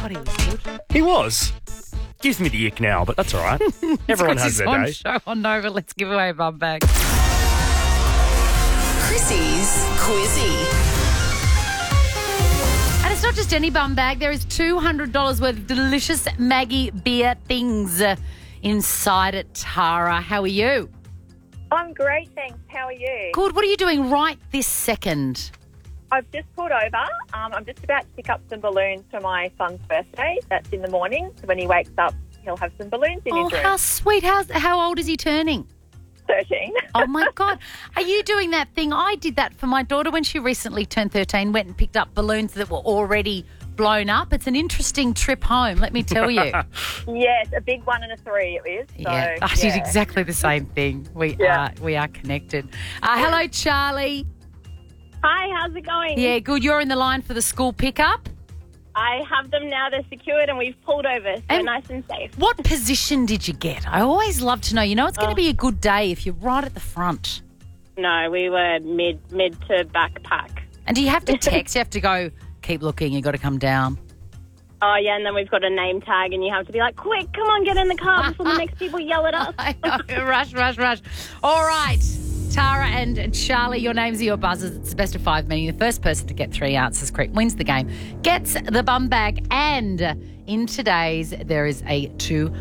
thought he was good. He was. Gives me the ick now, but that's all right. Everyone has their day. Show on Nova. Let's give away a bum bag. Chrissy's Quizzy. And it's not just any bum bag. There is $200 worth of delicious Maggie beer things inside it. Tara, how are you? I'm great, thanks. How are you? Good. What are you doing right this second? I've just pulled over. I'm just about to pick up some balloons for my son's birthday. That's in the morning. So when he wakes up, he'll have some balloons in his room. How sweet. How old is he turning? 13. Oh, my God. Are you doing that thing? I did that for my daughter when she recently turned 13, went and picked up balloons that were already blown up. It's an interesting trip home, let me tell you. Yes, a big 1 and a 3 it is. So, I did exactly the same thing. We are connected. Hello, Charlie. Hi, how's it going? Yeah, good. You're in the line for the school pickup. I have them now. They're secured and we've pulled over, so And nice and safe. What position did you get? I always love to know. You know, it's going to be a good day if you're right at the front. No, we were mid to back pack. And do you have to text? You have to go, keep looking, you've got to come down. Oh, yeah, and then we've got a name tag and you have to be like, quick, come on, get in the car before the next people yell at us. I know. Rush. All right. Tara and Charlie, your names are your buzzers. It's the best of 5, meaning the first person to get 3 answers correct wins the game, gets the bum bag, and in today's there is a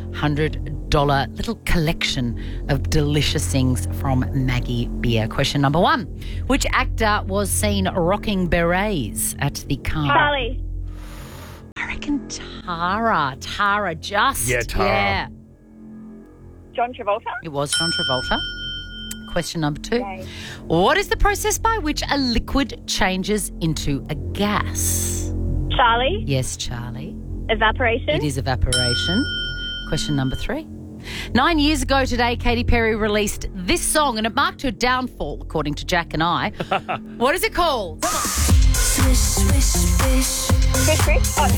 $200 little collection of delicious things from Maggie Beer. Question number 1. Which actor was seen rocking berets at the car? Charlie. I reckon Tara. Tara. Yeah, Tara. Yeah. John Travolta? It was John Travolta. Question number 2. Okay. What is the process by which a liquid changes into a gas? Charlie. Yes, Charlie. Evaporation. It is evaporation. Question number 3. 9 years ago today, Katy Perry released this song and it marked her downfall, according to Jack and I. What is it called? Swish, swish, swish. Swish, swish. Oh,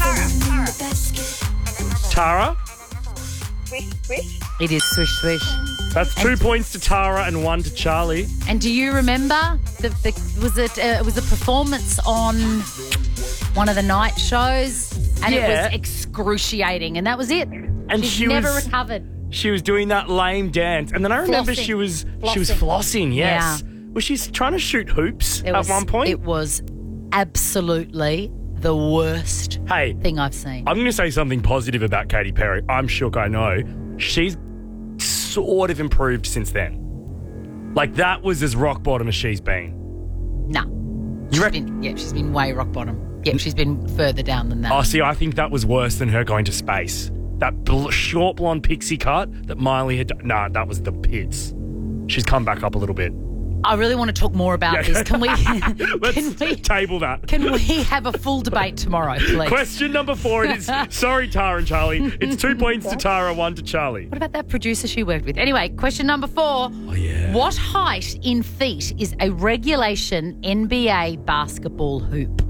Tara. Tara? Swish, swish. It is Swish Swish. That's 2 points to Tara and 1 to Charlie. And do you remember, it was a performance on one of the night shows and it was excruciating and that was it. And She's never was- recovered. She was doing that lame dance. And then I remember Flossing. she was flossing, yes. Yeah. Was she trying to shoot hoops at one point? It was absolutely the worst Hey, thing I've seen. I'm going to say something positive about Katy Perry. I'm shook, I know. She's sort of improved since then. Like, that was as rock bottom as she's been. No. She's been way rock bottom. Yeah, she's been further down than that. Oh, see, I think that was worse than her going to space. That short blonde pixie cut that Miley had done. Nah, that was the pits. She's come back up a little bit. I really want to talk more about this. Can we Let's table that. Can we have a full debate tomorrow, please? Question number 4. It is, sorry, Tara and Charlie. It's 2 points to Tara, 1 to Charlie. What about that producer she worked with? Anyway, question number 4. Oh, yeah. What height in feet is a regulation NBA basketball hoop?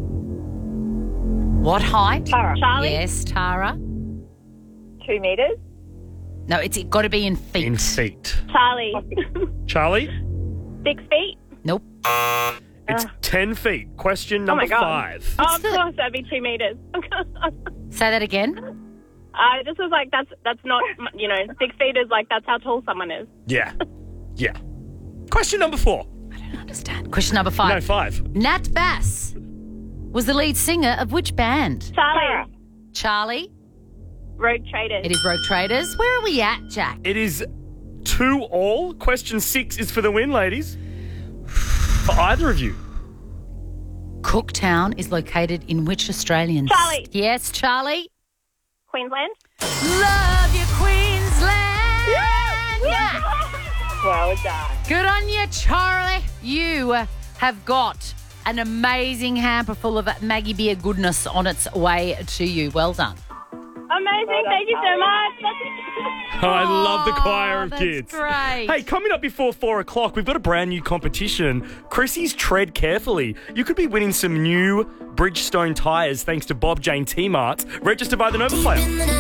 What height? Tara. Charlie. Yes, Tara. 2 metres. No, it's got to be in feet. In feet. Charlie. Charlie? 6 feet. Nope. It's 10 feet. Question number my God. 5. Oh, of course, that'd be 2 meters. Say that again. This was like, that's not, 6 feet is like, that's how tall someone is. Yeah. Question number 4. I don't understand. Question number 5. No, 5. Nat Bass was the lead singer of which band? Charlie. Charlie. Rogue Traders. It is Rogue Traders. Where are we at, Jack? It is 2-all. Question 6 is for the win, ladies. For either of you. Cooktown is located in which Australian Charlie. Yes, Charlie. Queensland. Love you, Queensland. Yeah. Well done. Good on you, Charlie. You have got an amazing hamper full of Maggie Beer goodness on its way to you. Well done. Amazing. Thank you so much. Oh, I love the choir of that's kids. great. Hey, coming up before 4 o'clock, we've got a brand new competition. Chrissy's Tread Carefully. You could be winning some new Bridgestone tyres thanks to Bob Jane T-Marts. Register by the Nova Player.